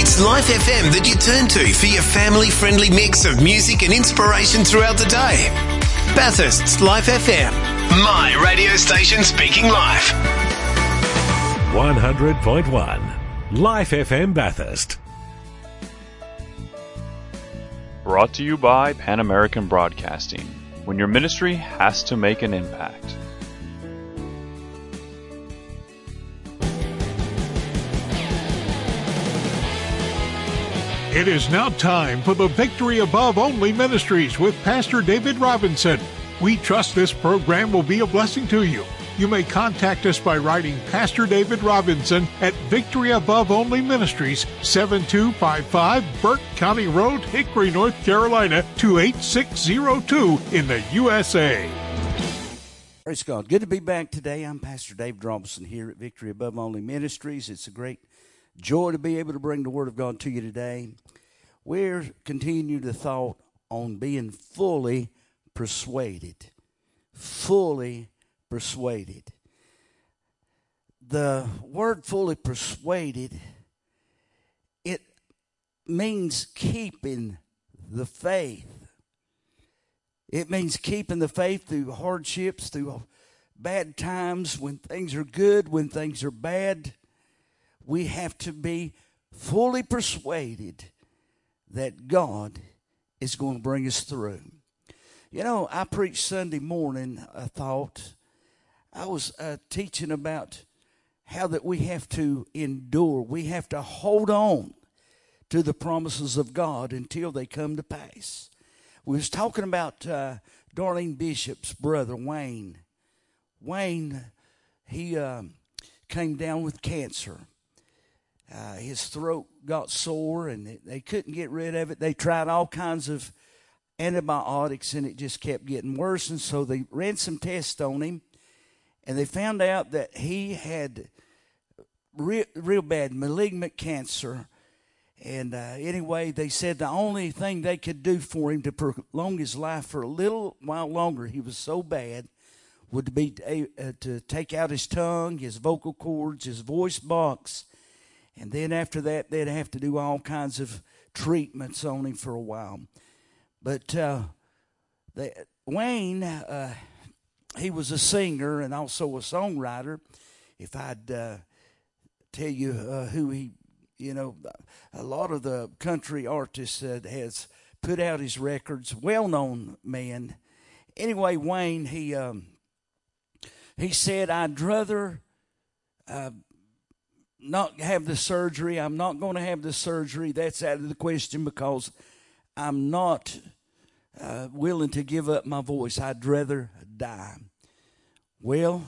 It's Life FM that you turn to for your family-friendly mix of music and inspiration throughout the day. Bathurst's Life FM, my radio station speaking life. 100.1 Life FM Bathurst. Brought to you by Pan American Broadcasting, when your ministry has to make an impact. It is now time for the Victory Above Only Ministries with Pastor David Robinson. We trust this program will be a blessing to you. You may contact us by writing Pastor David Robinson at Victory Above Only Ministries, 7255 Burke County Road, Hickory, North Carolina, 28602 in the USA. Praise God. Good to be back today. I'm Pastor David Robinson here at Victory Above Only Ministries. It's a great joy to be able to bring the Word of God to you today. We're continuing the thought on being fully persuaded. Fully persuaded. The word fully persuaded, it means keeping the faith. It means keeping the faith through hardships, through bad times, when things are good, when things are bad. We have to be fully persuaded that God is going to bring us through. You know, I preached Sunday morning, I was teaching about how that we have to endure. We have to hold on to the promises of God until they come to pass. We was talking about Darlene Bishop's brother, Wayne. Wayne, he came down with cancer. His throat got sore, and they couldn't get rid of it. They tried all kinds of antibiotics, and it just kept getting worse. And so they ran some tests on him, and they found out that he had real bad malignant cancer. And anyway, they said the only thing they could do for him to prolong his life for a little while longer, he was so bad, would be to take out his tongue, his vocal cords, his voice box. And then after that, they'd have to do all kinds of treatments on him for a while. But Wayne, he was a singer and also a songwriter. If I'd tell you who he, you know, a lot of the country artists has put out his records, well-known man. Anyway, Wayne, he said, I'd rather not have the surgery. I'm not going to have the surgery. That's out of the question because I'm not willing to give up my voice. I'd rather die. Well,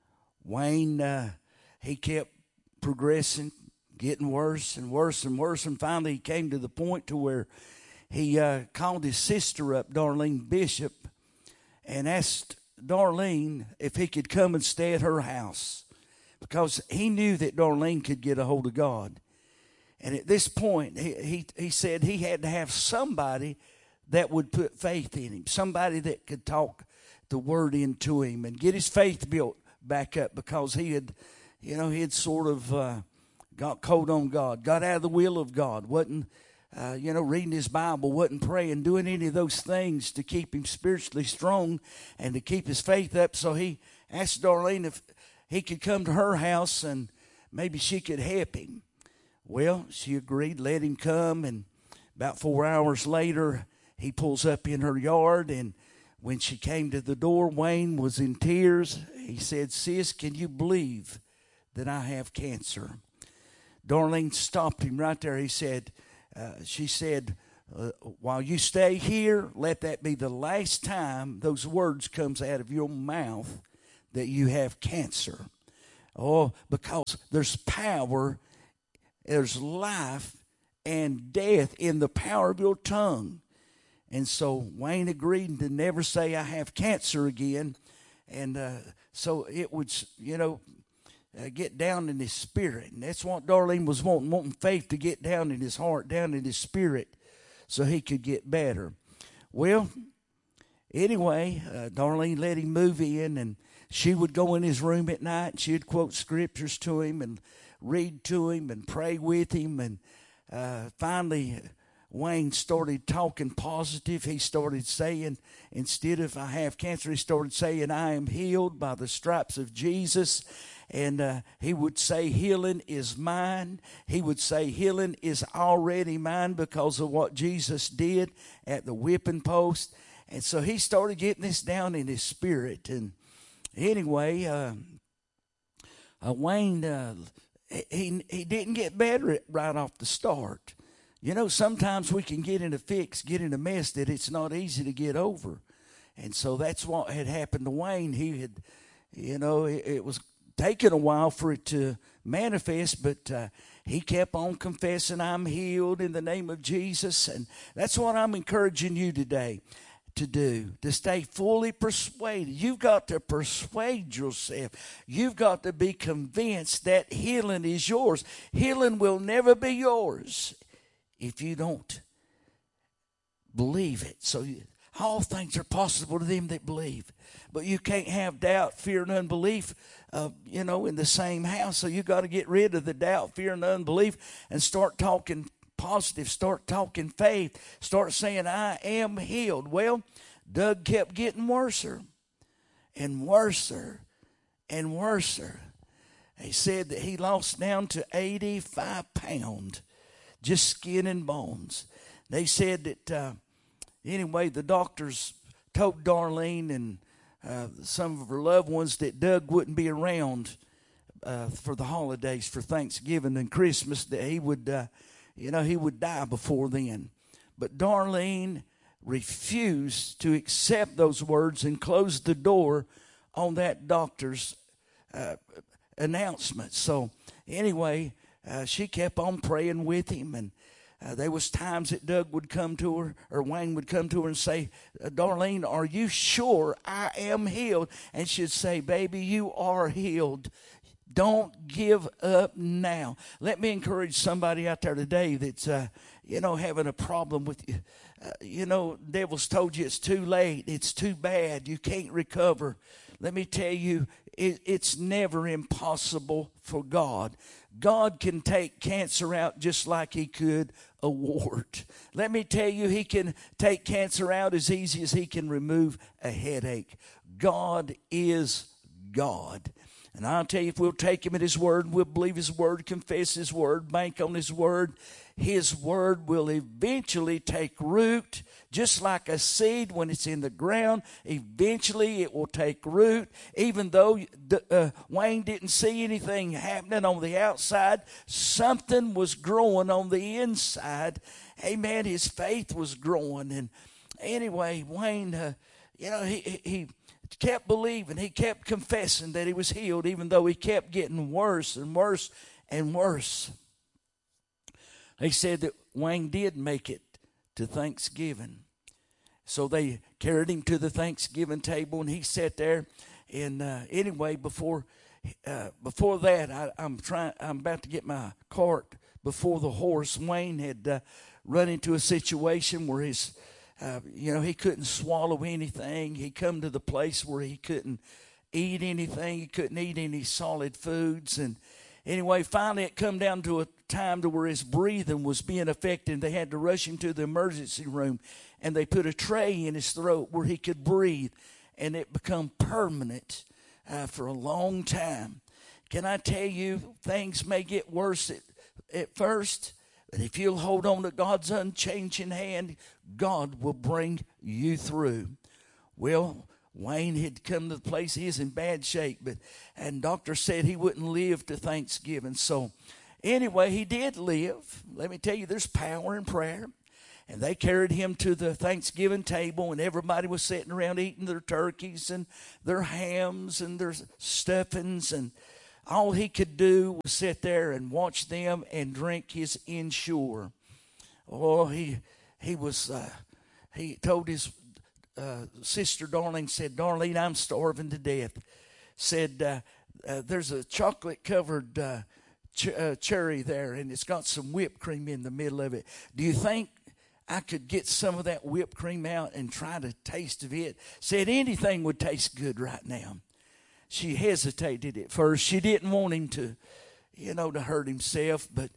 Wayne, he kept progressing, getting worse and worse and worse, and finally he came to the point to where he called his sister up, Darlene Bishop, and asked Darlene if he could come and stay at her house, because he knew that Darlene could get a hold of God. And at this point, he said he had to have somebody that would put faith in him, somebody that could talk the word into him and get his faith built back up, because he had sort of got cold on God, got out of the will of God, wasn't, reading his Bible, wasn't praying, doing any of those things to keep him spiritually strong and to keep his faith up. So he asked Darlene if he could come to her house and maybe she could help him. Well, she agreed, let him come, and about 4 hours later, he pulls up in her yard, and when she came to the door, Wayne was in tears. He said, "Sis, can you believe that I have cancer?" Darlene stopped him right there. She said, while you stay here, let that be the last time those words comes out of your mouth that you have cancer. Oh, because there's power, there's life and death in the power of your tongue. And so Wayne agreed to never say, "I have cancer" again. And so it would, get down in his spirit. And that's what Darlene was wanting faith to get down in his heart, down in his spirit, so he could get better. Well, anyway, Darlene let him move in, and she would go in his room at night, and she'd quote scriptures to him and read to him and pray with him. And finally Wayne started talking positive. He started saying, instead of I have cancer, he started saying, I am healed by the stripes of Jesus. And he would say, healing is mine. He would say, healing is already mine because of what Jesus did at the whipping post. And so he started getting this down in his spirit. And anyway, Wayne, he didn't get better right off the start. You know, sometimes we can get in a fix, get in a mess that it's not easy to get over. And so that's what had happened to Wayne. He had, you know, it was taking a while for it to manifest, but he kept on confessing, I'm healed in the name of Jesus. And that's what I'm encouraging you today to do, to stay fully persuaded. You've got to persuade yourself. You've got to be convinced that healing is yours. Healing will never be yours if you don't believe it. So all things are possible to them that believe. But you can't have doubt, fear, and unbelief, in the same house. So you got to get rid of the doubt, fear, and unbelief and start talking positive. Start talking faith. Start saying, I am healed. Well, Doug kept getting worser and worser and worser. He said that he lost down to 85 pounds. Just skin and bones. They said that, anyway, the doctors told Darlene and some of her loved ones that Doug wouldn't be around for the holidays, for Thanksgiving and Christmas, that he would, he would die before then. But Darlene refused to accept those words and closed the door on that doctor's announcement. So anyway, she kept on praying with him, and there was times that Doug would come to her, or Wayne would come to her and say, Darlene, are you sure I am healed? And she'd say, baby, you are healed. Don't give up now. Let me encourage somebody out there today that's, having a problem with you. Devil's told you it's too late. It's too bad. You can't recover. Let me tell you, it's never impossible for God. God can take cancer out just like he could a wart. Let me tell you, he can take cancer out as easy as he can remove a headache. God is God. And I'll tell you, if we'll take him at his word, we'll believe his word, confess his word, bank on his word will eventually take root. Just like a seed, when it's in the ground, eventually it will take root. Even though Wayne didn't see anything happening on the outside, something was growing on the inside. Amen. His faith was growing. And anyway, Wayne, he kept believing. He kept confessing that he was healed, even though he kept getting worse and worse and worse. They said that Wayne did make it to Thanksgiving. So they carried him to the Thanksgiving table, and he sat there. And anyway, before that, I'm about to get my cart before the horse. Wayne had run into a situation where his, he couldn't swallow anything. He come to the place where he couldn't eat anything. He couldn't eat any solid foods. And anyway, finally it come down to a time to where his breathing was being affected. They had to rush him to the emergency room, and they put a tray in his throat where he could breathe, and it become permanent for a long time. Can I tell you, things may get worse at first, but if you'll hold on to God's unchanging hand, God will bring you through. Well, Wayne had come to the place, he is in bad shape, and doctor said he wouldn't live to Thanksgiving. So anyway, he did live. Let me tell you, there's power in prayer. And they carried him to the Thanksgiving table, and everybody was sitting around eating their turkeys and their hams and their stuffings, and all he could do was sit there and watch them and drink his Ensure. Oh, he told his sister Darlene, said, Darlene, I'm starving to death. Said, there's a chocolate-covered cherry there, and it's got some whipped cream in the middle of it. Do you think I could get some of that whipped cream out and try to taste of it? Said anything would taste good right now. She hesitated at first. She didn't want him to, to hurt himself, but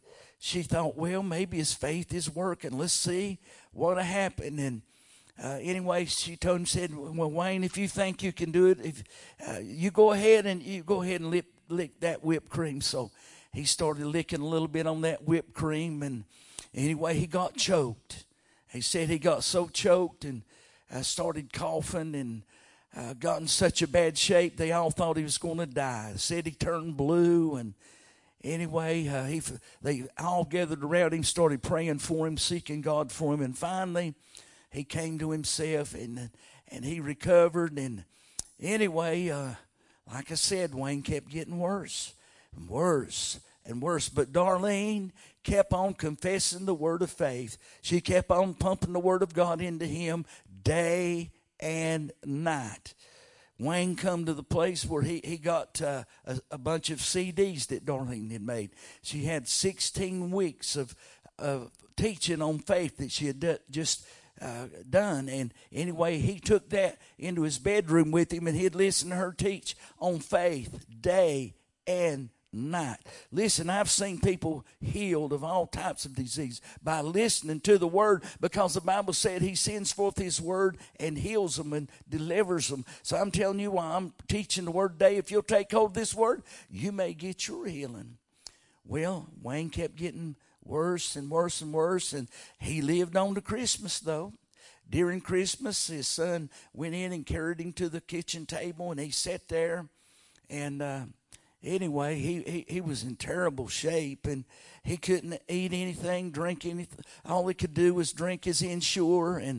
she thought, well, maybe his faith is working. Let's see what'll happen. And anyway, she told him, said, well, Wayne, if you think you can do it, if you go ahead and lick that whipped cream. So he started licking a little bit on that whipped cream, and anyway, he got choked. He said he got so choked and started coughing and got in such a bad shape, they all thought he was going to die. They said he turned blue, and anyway, they all gathered around him, started praying for him, seeking God for him, and finally he came to himself, and he recovered. And anyway, like I said, Wayne kept getting worse and worse and worse. But Darlene kept on confessing the word of faith. She kept on pumping the word of God into him day and night. Wayne come to the place where he got a bunch of CDs that Darlene had made. She had 16 weeks of teaching on faith that she had just done. And anyway, he took that into his bedroom with him, and he'd listen to her teach on faith day and night. Listen, I've seen people healed of all types of disease by listening to the word, because the Bible said he sends forth his word and heals them and delivers them. So I'm telling you, while I'm teaching the word today, if you'll take hold of this word, you may get your healing. Well, Wayne kept getting worse and worse and worse, and he lived on to Christmas, though. During Christmas, his son went in and carried him to the kitchen table, and he sat there, and anyway, he was in terrible shape, and he couldn't eat anything, drink anything. All he could do was drink his Ensure and,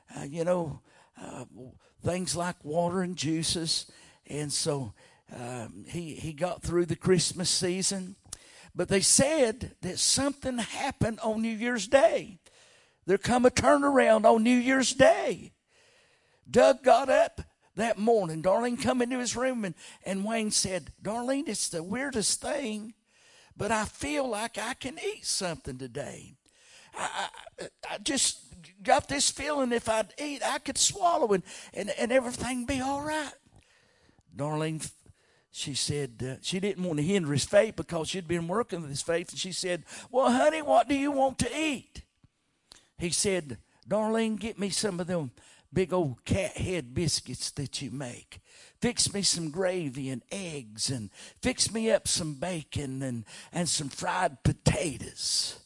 things like water and juices. And so he got through the Christmas season. But they said that something happened on New Year's Day. There come a turnaround on New Year's Day. Doug got up that morning. Darlene come into his room, and Wayne said, Darlene, it's the weirdest thing, but I feel like I can eat something today. I just got this feeling if I'd eat, I could swallow and everything be all right. Darlene, she said she didn't want to hinder his faith because she'd been working with his faith. And she said, well, honey, what do you want to eat? He said, Darlene, get me some of them big old cat head biscuits that you make. Fix me some gravy and eggs, and fix me up some bacon and some fried potatoes.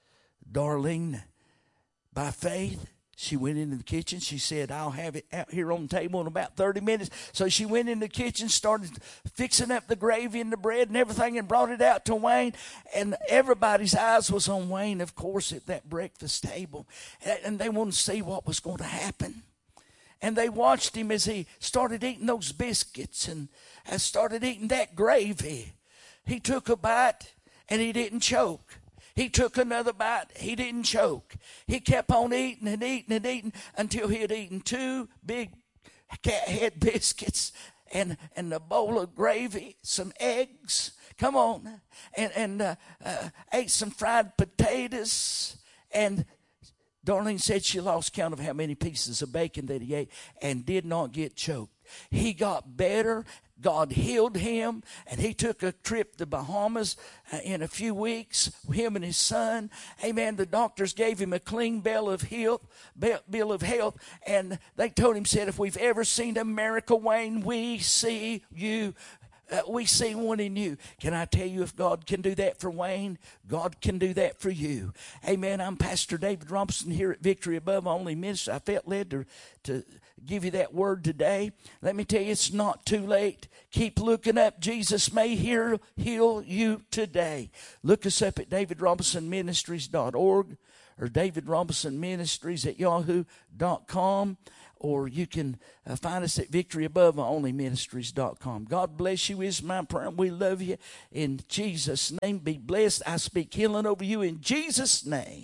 Darlene, by faith, she went into the kitchen. She said, I'll have it out here on the table in about 30 minutes. So she went in the kitchen, started fixing up the gravy and the bread and everything, and brought it out to Wayne. And everybody's eyes was on Wayne, of course, at that breakfast table. And they wanted to see what was going to happen. And they watched him as he started eating those biscuits and started eating that gravy. He took a bite and he didn't choke. He took another bite. He didn't choke. He kept on eating and eating and eating until he had eaten 2 big cat head biscuits and a bowl of gravy, some eggs. Come on. And ate some fried potatoes. And Darlene said she lost count of how many pieces of bacon that he ate and did not get choked. He got better. God healed him, and he took a trip to Bahamas in a few weeks, him and his son. Amen. The doctors gave him a clean bill of health, and they told him, said, if we've ever seen a miracle, Wayne, we see you. We see one in you. Can I tell you, if God can do that for Wayne, God can do that for you. Amen. I'm Pastor David Robinson here at Victory Above Only Ministry. I felt led to give you that word today. Let me tell you, it's not too late. Keep looking up. Jesus may heal you today. Look us up at davidrobinsonministries.org or davidrobinsonministries@yahoo.com. Or you can find us at victoryaboveonlyministries.com. God bless you is my prayer. We love you. In Jesus' name, be blessed. I speak healing over you in Jesus' name.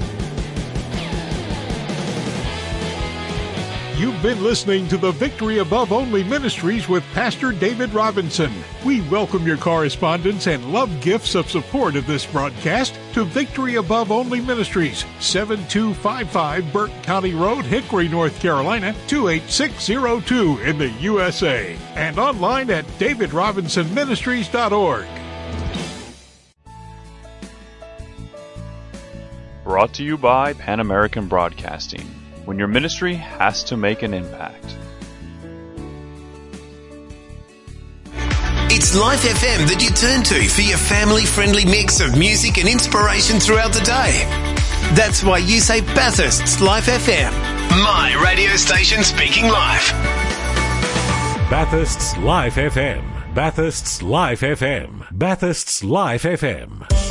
You've been listening to the Victory Above Only Ministries with Pastor David Robinson. We welcome your correspondence and love gifts of support of this broadcast to Victory Above Only Ministries, 7255 Burke County Road, Hickory, North Carolina, 28602 in the USA, and online at davidrobinsonministries.org. Brought to you by Pan American Broadcasting, when your ministry has to make an impact. It's Life FM that you turn to for your family-friendly mix of music and inspiration throughout the day. That's why you say Bathurst's Life FM, my radio station speaking life. Bathurst's Life FM. Bathurst's Life FM. Bathurst's Life FM.